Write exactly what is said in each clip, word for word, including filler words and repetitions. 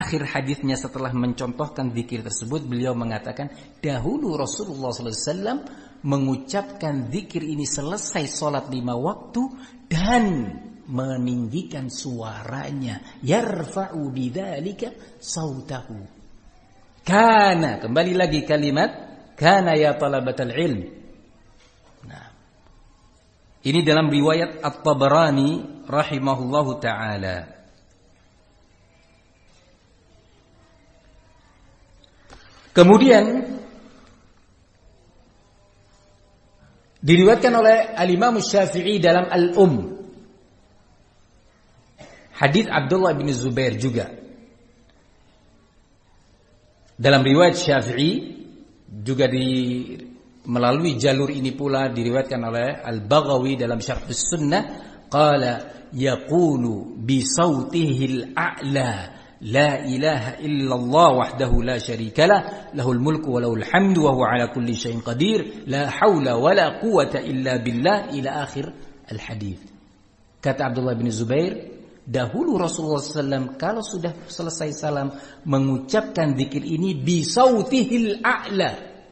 akhir hadisnya setelah mencontohkan zikir tersebut, beliau mengatakan dahulu Rasulullah sallallahu alaihi wasallam mengucapkan zikir ini selesai sholat lima waktu dan meninggikan suaranya, yarfa'u bidzalika sautahu. Kana, kembali lagi kalimat kana ya talabatal ilm. Nah, ini dalam riwayat At-Tabarani rahimahullahu taala. Kemudian diriwayatkan oleh Al-Imam Syafi'i dalam Al-Um, hadis Abdullah bin Zubair juga. Dalam riwayat Syafi'i juga di melalui jalur ini pula diriwayatkan oleh Al-Baghawi dalam Syarh As-Sunnah, qala yaqulu bi sautihil a'la la ilaha illallah wahdahu la syarika lah lahul mulku wa lahul hamdu wa huwa ala kulli syai'in qadir la haula wa la quwwata illa billah ila akhir al-hadis. Kata Abdullah bin Zubair, dahulu Rasulullah sallallahu alaihi wasallam kalau sudah selesai salam mengucapkan zikir ini bi sautihil a'la.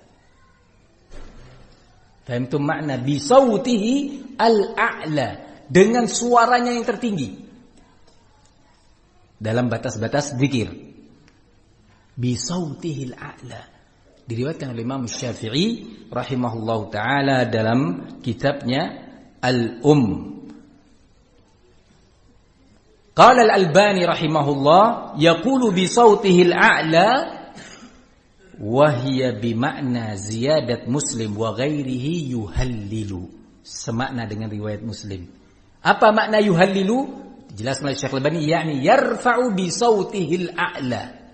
Fahamtum makna bi sautihi al-a'la, dengan suaranya yang tertinggi dalam batas-batas zikir. Bi sautihil a'la diriwayatkan oleh Imam Syafi'i rahimahullahu taala dalam kitabnya Al-Um. Qala Al-Albani rahimahullah yaqulu bi sautihil a'la wa hiya bi makna ziyadat Muslim wa ghairihi yuhallilu, semakna dengan riwayat Muslim. Apa makna yuhallilu? Jelaskan oleh Syekh Al-Albani, yakni yarfa'u bi sautihil a'la.